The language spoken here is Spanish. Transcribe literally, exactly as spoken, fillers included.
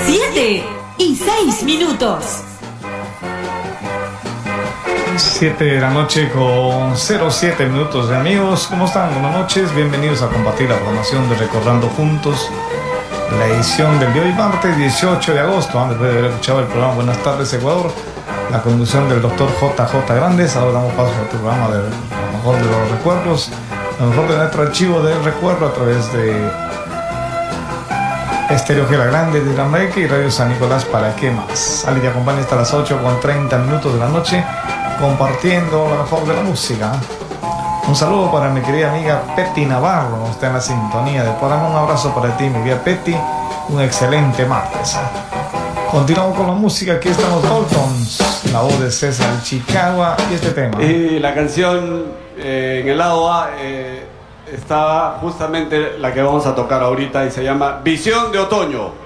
siete y seis minutos. siete de la noche con cero siete minutos. De amigos, ¿cómo están? Buenas noches, bienvenidos a compartir la programación de Recordando Juntos, la edición del día de hoy, martes dieciocho de agosto. Antes de haber escuchado el programa Buenas tardes Ecuador, la conducción del doctor J J Grandes. Ahora damos paso a tu programa de lo mejor de los recuerdos, lo mejor de nuestro archivo del recuerdo a través de Estéreo Gela Grande de Lambeque y Radio San Nicolás. ¿Para qué más? Ali te acompaña hasta las ocho con treinta minutos de la noche, compartiendo lo mejor de la música. Un saludo para mi querida amiga Petty Navarro, está en la sintonía de programa. Un abrazo para ti, mi querida Petty, un excelente martes. Continuamos con la música, aquí estamos Daltons, la voz de César Chicago y este tema. Y la canción eh, en el lado A eh, estaba justamente la que vamos a tocar ahorita y se llama Visión de Otoño.